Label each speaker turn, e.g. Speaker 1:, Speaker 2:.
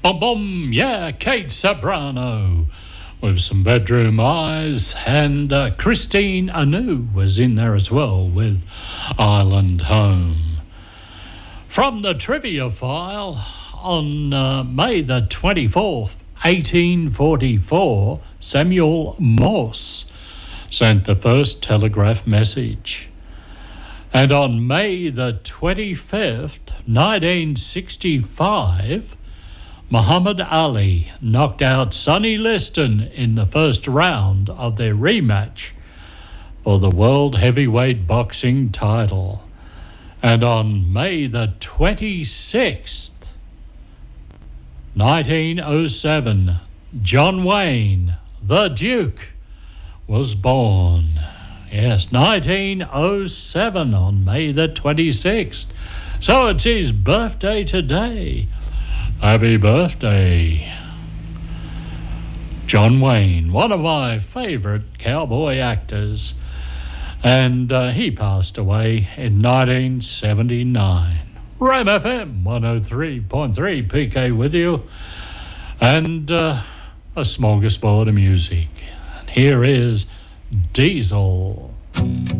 Speaker 1: Boom, boom, yeah, Kate Soprano with Some Bedroom Eyes, and Christine Anu was in there as well with Island Home. From the trivia file, on May the 24th, 1844, Samuel Morse sent the first telegraph message. And on May the 25th, 1965, Muhammad Ali knocked out Sonny Liston in the first round of their rematch for the World Heavyweight Boxing title. And on May the 26th, 1907, John Wayne, the Duke, was born. Yes, 1907 on May the 26th. So it's his birthday today. Happy birthday, John Wayne, one of my favourite cowboy actors. And he passed away in 1979. Ram FM 103.3, PK with you. And a smorgasbord of music. And here is Diesel.